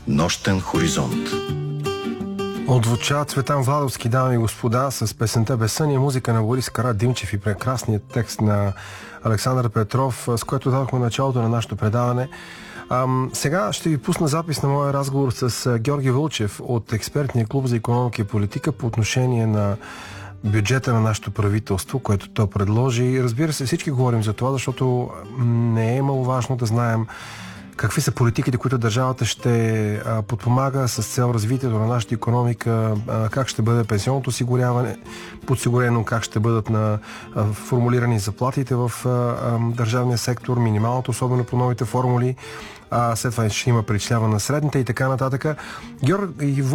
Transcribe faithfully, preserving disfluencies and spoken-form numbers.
Нощен хоризонт. Отзвуча Цветан Владовски, дами и господа, с песента "Безсъние", музика на Борис Карадимчев и прекрасният текст на Александър Петров, с който дадохме началото на нашето предаване. Ам, сега ще ви пусна запис на моя разговор с Георги Вълчев от експертния клуб за икономика и политика по отношение на бюджета на нашето правителство, което то предложи. Разбира се, всички говорим за това, защото не е маловажно да знаем какви са политиките, които държавата ще а, подпомага с цел развитието на нашата икономика, а, как ще бъде пенсионното осигуряване подсигурено, как ще бъдат на, а, формулирани заплатите в а, а, държавния сектор, минималното, особено по новите формули, а след това ще има причисляване на средните и така нататък. Георги